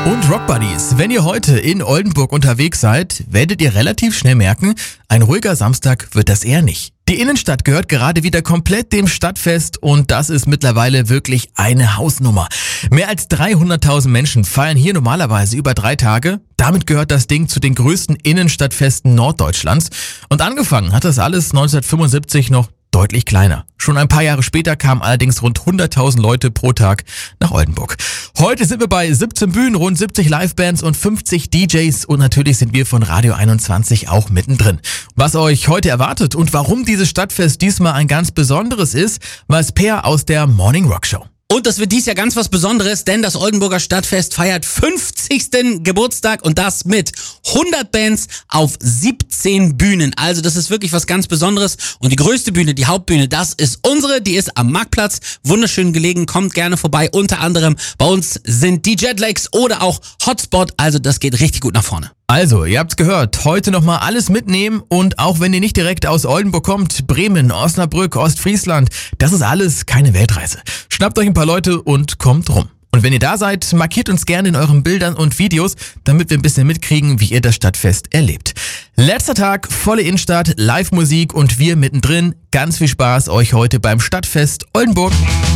Und Rock Buddies, wenn ihr heute in Oldenburg unterwegs seid, werdet ihr relativ schnell merken, ein ruhiger Samstag wird das eher nicht. Die Innenstadt gehört gerade wieder komplett dem Stadtfest und das ist mittlerweile wirklich eine Hausnummer. Mehr als 300.000 Menschen feiern hier normalerweise über 3 Tage. Damit gehört das Ding zu den größten Innenstadtfesten Norddeutschlands. Und angefangen hat das alles 1975 noch deutlich kleiner. Schon ein paar Jahre später kamen allerdings rund 100.000 Leute pro Tag nach Oldenburg. Heute sind wir bei 17 Bühnen, rund 70 Livebands und 50 DJs und natürlich sind wir von Radio 21 auch mittendrin. Was euch heute erwartet und warum dieses Stadtfest diesmal ein ganz besonderes ist, weiß Per aus der Morning Rock Show. Und das wird dies Jahr ganz was Besonderes, denn das Oldenburger Stadtfest feiert 50. Geburtstag und das mit 100 Bands auf 17 Bühnen. Also das ist wirklich was ganz Besonderes und die größte Bühne, die Hauptbühne, das ist unsere, die ist am Marktplatz, wunderschön gelegen, kommt gerne vorbei. Unter anderem bei uns sind die Jetlags oder auch Hotspot, also das geht richtig gut nach vorne. Also, ihr habt's gehört, heute nochmal alles mitnehmen und auch wenn ihr nicht direkt aus Oldenburg kommt, Bremen, Osnabrück, Ostfriesland, das ist alles keine Weltreise. Schnappt euch ein paar Leute und kommt rum. Und wenn ihr da seid, markiert uns gerne in euren Bildern und Videos, damit wir ein bisschen mitkriegen, wie ihr das Stadtfest erlebt. Letzter Tag, volle Innenstadt, Live-Musik und wir mittendrin. Ganz viel Spaß euch heute beim Stadtfest Oldenburg.